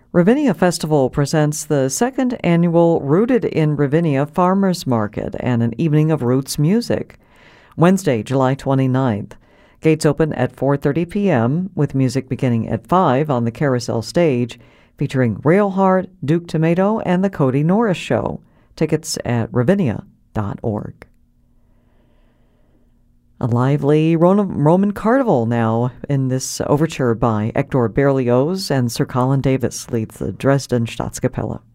Ravinia Festival presents the second annual Rooted in Ravinia Farmers Market and an evening of roots music. Wednesday, July 29th. Gates open at 4:30 p.m. with music beginning at 5 on the Carousel stage, featuring Railheart, Duke Tomato, and the Cody Norris Show. Tickets at ravinia.org. A lively Roman carnival now in this overture by Hector Berlioz, and Sir Colin Davis leads the Dresden Staatskapelle.